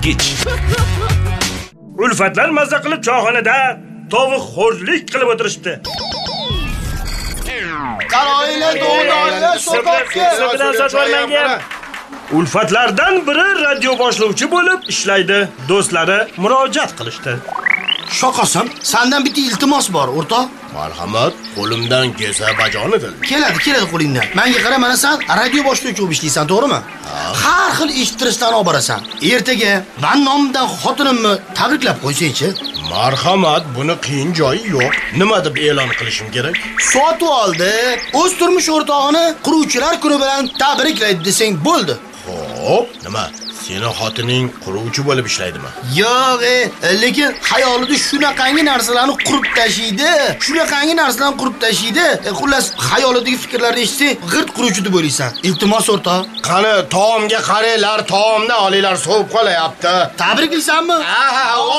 Gich. Ulfatlar mazza qilib choyxonada tovuq xo'rlik qilib o'tirishdi. Qaroylar, do'g'dorlar, sotib Ulfatlardan biri radio boshlovchi bo'lib ishlaydi. Do'stlari murojaat qilishdi. Shoqosim, sendan bitta iltimos bor, o'rtoq. Marhamat, qo'limdan kelsa bajonidir. Keladi qo'lingdan. Menga qara, mana sen radio boshlovchi bo'lib ishlaysan, to'g'rimi? Har xil eshittirishdan olib borasan. Ertaga men nomidan xotinimni tabriklab qo'ysangchi. Marhamat, buni qiyin joyi yo'q. Nima deb e'lon qilishim kerak? Sotib oldi. O'z turmush o'rtog'ini quruvchilar kuni bilan tabriklaydi desang bo'ldi. Xo'p, nima? Seni xotining quruvchi bo'lib ishlaydimi? Yo'q, lekin xayolida shunaqangi narsalarni qurib tashiydi. Xullas, xayolidagi fikrlarni eshitsang, g'irt quruvchi deb o'ylaysan. Iltimos o'rtoq. Qani, taomga qaranglar, taomni olinglar, sovib qolayapti. Tabriklaysanmi? Ha,